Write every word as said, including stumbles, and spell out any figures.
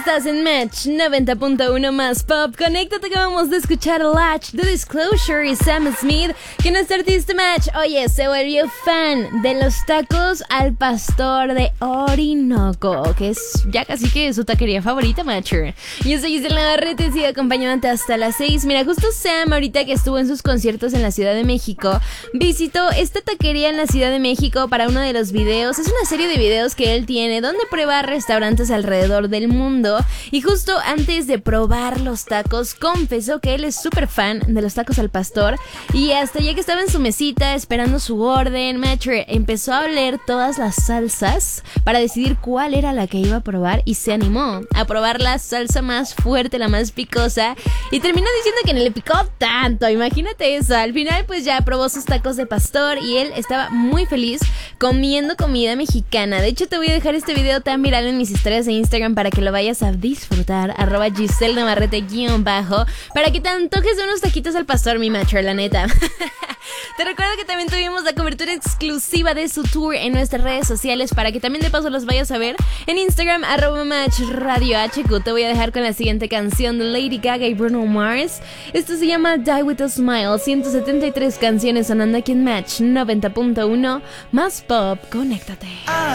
Estás en Match noventa punto uno más Pop. Conéctate, que vamos a escuchar Latch, The Disclosure y Sam Smith, que nuestro artista Match, oye, se volvió fan de los tacos al pastor de Orinoco, que es ya casi que su taquería favorita, Matcher. Yo soy Gisela Navarrete, sigo acompañándote hasta las seis. Mira, justo Sam, ahorita que estuvo en sus conciertos en la Ciudad de México, visitó esta taquería en la Ciudad de México para uno de los videos. Es una serie de videos que él tiene donde prueba restaurantes alrededor del mundo. Y justo antes de probar los tacos, confesó que él es súper fan de los tacos al pastor. Y hasta ya que estaba en su mesita esperando su orden, Matcher empezó a oler todas las salsas para decidir cuál era la que iba a probar. Y se animó a probar la salsa más fuerte, la más picosa. Y terminó diciendo que no le picó tanto. Imagínate eso. Al final pues ya probó sus tacos de pastor y él estaba muy feliz comiendo comida mexicana. De hecho, te voy a dejar este video tan viral en mis historias de Instagram para que lo vayas a disfrutar, arroba Giselle Navarrete guión bajo, para que te antojes de unos taquitos al pastor, mi Matcher, la neta. Te recuerdo que también tuvimos la cobertura exclusiva de su tour en nuestras redes sociales, para que también de paso los vayas a ver en Instagram, arroba Match Radio H Q. Te voy a dejar con la siguiente canción de Lady Gaga y Bruno Mars. Esto se llama Die With A Smile. ciento setenta y tres canciones sonando aquí en Match noventa punto uno más Pop. Conéctate.